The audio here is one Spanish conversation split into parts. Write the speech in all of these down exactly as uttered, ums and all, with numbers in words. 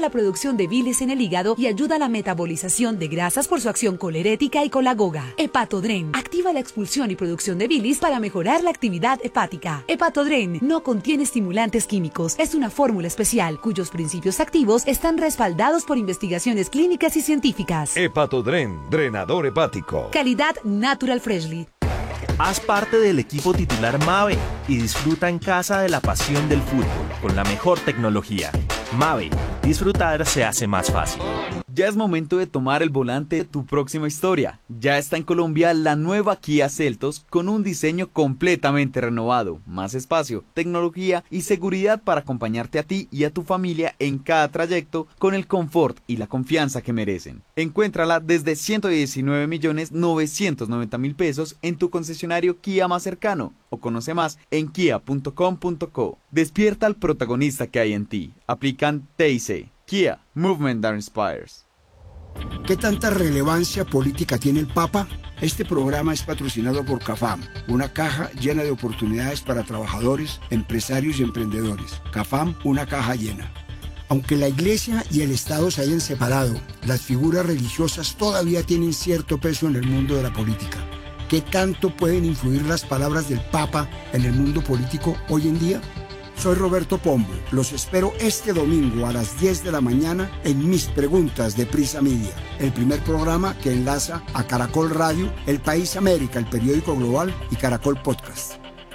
la producción de bilis en el hígado y ayuda a la metabolización de grasas por su acción colerética y colagoga. Hepatodren activa la expulsión y producción de bilis para mejorar la actividad hepática. Hepatodren no contiene estimulantes químicos, es una fórmula especial cuyos principios activos están respaldados por investigaciones clínicas y científicas. Hepatodren, drenador hepático. Calidad Natural Freshly. Haz parte del equipo titular Mave y disfruta en casa de la pasión del fútbol con la mejor tecnología. Mave, disfrutar se hace más fácil. Ya es momento de tomar el volante de tu próxima historia. Ya está en Colombia la nueva Kia Seltos con un diseño completamente renovado, más espacio, tecnología y seguridad para acompañarte a ti y a tu familia en cada trayecto con el confort y la confianza que merecen. Encuéntrala desde ciento diecinueve millones novecientos noventa mil pesos en tu concesionario Kia más cercano o conoce más en kia punto com punto co. Despierta al protagonista que hay en ti. Aplican T I C. Kia, Movement that Inspires. ¿Qué tanta relevancia política tiene el Papa? Este programa es patrocinado por CAFAM, una caja llena de oportunidades para trabajadores, empresarios y emprendedores. CAFAM, una caja llena. Aunque la Iglesia y el Estado se hayan separado, las figuras religiosas todavía tienen cierto peso en el mundo de la política. ¿Qué tanto pueden influir las palabras del Papa en el mundo político hoy en día? Soy Roberto Pombo. Los espero este domingo a las diez de la mañana en Mis Preguntas de Prisa Media, el primer programa que enlaza a Caracol Radio, El País América, el periódico global y Caracol Podcast.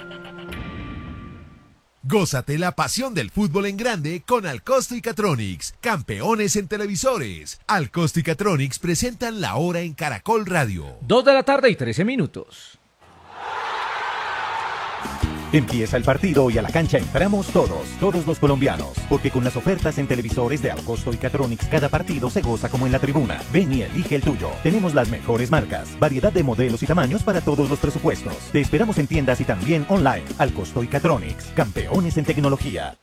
Gózate la pasión del fútbol en grande con Alcosto y Catronics, campeones en televisores. Alcosto y Catronics presentan La Hora en Caracol Radio. Dos de la tarde y trece minutos. Empieza el partido y a la cancha entramos todos, todos los colombianos, porque con las ofertas en televisores de Alcosto y Catronics cada partido se goza como en la tribuna. Ven y elige el tuyo. Tenemos las mejores marcas, variedad de modelos y tamaños para todos los presupuestos. Te esperamos en tiendas y también online. Alcosto y Catronics, campeones en tecnología.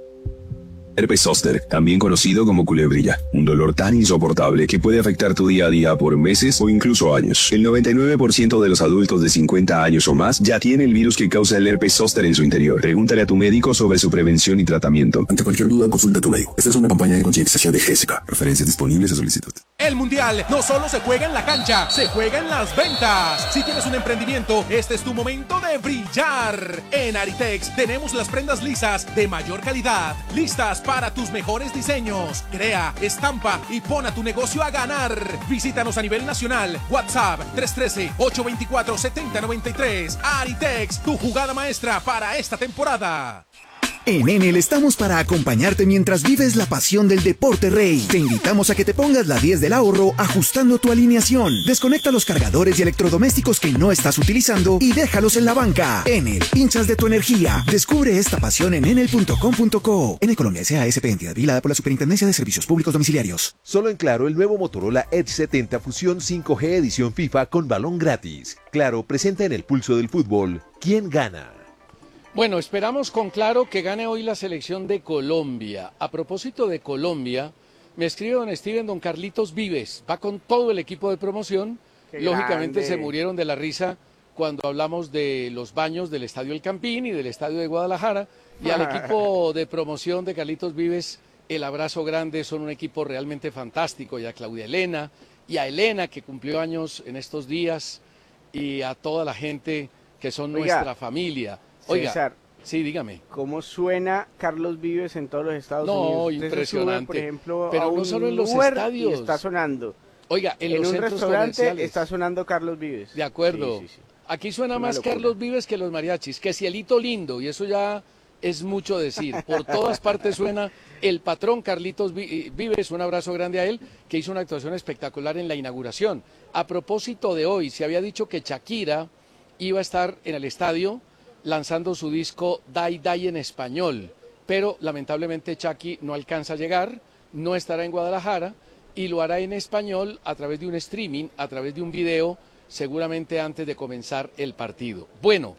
Herpes zóster, también conocido como culebrilla, un dolor tan insoportable que puede afectar tu día a día por meses o incluso años. El noventa y nueve por ciento de los adultos de cincuenta años o más ya tiene el virus que causa el herpes zóster en su interior. Pregúntale a tu médico sobre su prevención y tratamiento. Ante cualquier duda, consulta a tu médico. Esta es una campaña de concientización de G S K. Referencias disponibles a solicitud. El Mundial no solo se juega en la cancha, se juega en las ventas. Si tienes un emprendimiento, este es tu momento de brillar. En Aritex tenemos las prendas lisas de mayor calidad, listas para tus mejores diseños. Crea, estampa y pon a tu negocio a ganar. Visítanos a nivel nacional. WhatsApp tres uno tres, ocho dos cuatro, siete cero nueve tres. Aritex, tu jugada maestra para esta temporada. En Enel estamos para acompañarte mientras vives la pasión del deporte rey. Te invitamos a que te pongas la diez del ahorro ajustando tu alineación. Desconecta los cargadores y electrodomésticos que no estás utilizando y déjalos en la banca. Enel, hinchas de tu energía. Descubre esta pasión en enel punto com punto co. Enel Colombia S A S P, entidad vigilada por la Superintendencia de Servicios Públicos Domiciliarios. Solo en Claro, el nuevo Motorola Edge setenta Fusión cinco G edición FIFA con balón gratis. Claro, presenta en el pulso del fútbol. ¿Quién gana? Bueno, esperamos con Claro que gane hoy la selección de Colombia. A propósito de Colombia, me escribe don Steven, don Carlitos Vives, va con todo el equipo de promoción. Qué Lógicamente grande. Se murieron de la risa cuando hablamos de los baños del Estadio El Campín y del Estadio de Guadalajara. Y al equipo de promoción de Carlitos Vives, el abrazo grande, son un equipo realmente fantástico. Y a Claudia Elena, y a Elena, que cumplió años en estos días, y a toda la gente que son Oiga. nuestra familia. Oiga, César, sí, dígame. ¿Cómo suena Carlos Vives en todos los Estados no, Unidos? No, impresionante. Sube, por ejemplo, pero a un no solo en los Uber estadios. Y está sonando. Oiga, en, en los un centros restaurante comerciales. Está sonando Carlos Vives. De acuerdo. Sí, sí, sí. Aquí suena Una más locura. Carlos Vives que los mariachis. Que Cielito Lindo, y eso ya es mucho decir. Por todas partes suena el patrón Carlitos Vives. Un abrazo grande a él, que hizo una actuación espectacular en la inauguración. A propósito de hoy, se había dicho que Shakira iba a estar en el estadio lanzando su disco Dai Dai en español, pero lamentablemente Shaki no alcanza a llegar, no estará en Guadalajara y lo hará en español a través de un streaming, a través de un video, seguramente antes de comenzar el partido. Bueno,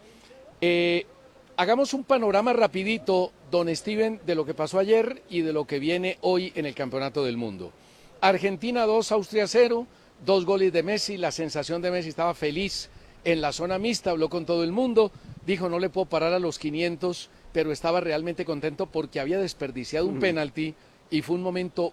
eh, hagamos un panorama rapidito, don Steven, de lo que pasó ayer y de lo que viene hoy en el Campeonato del Mundo. Argentina dos, Austria cero, dos goles de Messi, la sensación de Messi, estaba feliz en la zona mixta, habló con todo el mundo, dijo no le puedo parar a los quinientos, pero estaba realmente contento porque había desperdiciado un mm. penalti y fue un momento